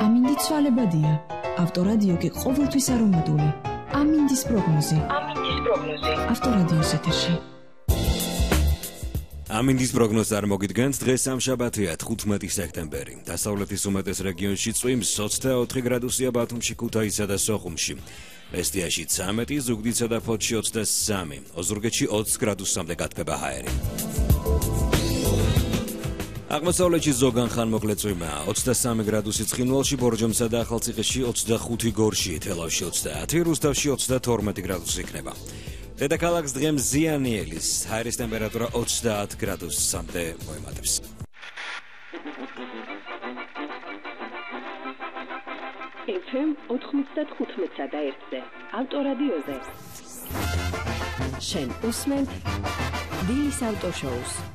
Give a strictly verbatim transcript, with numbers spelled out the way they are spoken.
ამინდი ცვალებადია. ავტორადიო კი ყოველთვის არომატული. ამინდის პროგნოზი. ამინდის პროგნოზი. ავტორადიოს ეთერში. ამინდის პროგნოზს არ მოგიდგენთ დღეს სამშაბათია თხუთმეტი სექტემბერი. დასავლეთის უმეტეს რეგიონში წვიმს ოცდაოთხი გრადუსია ბათუმში, ქუთაისსა და სოხუმში. მესტიაში ცამეტი, ზუგდიდსა და ფოთში ოცდასამი, ოზურგეთში ოცი გრადუსამდე გათბება ჰაერი. აღმოსავლეთში ზოგან ხანმოკლე წვიმაა, ოცდასამი გრადუსი ცხინვალში, ბორჯომსა და ახალციხეში ოცდახუთი გორში, თელავში ოცდაათი, რუსთავში ოცდათორმეტი გრადუსი იქნება. დედაქალაქს დღემ ზიანი ელის, ჰაერის ტემპერატურა ოცდაათ გრადუსამდე მოემატებს. ეფ ემ ოთხმოცდათხუთმეტსა და ერთზე, ავტორადიოზე. შენ უსმენ დილის ავტოშოუს.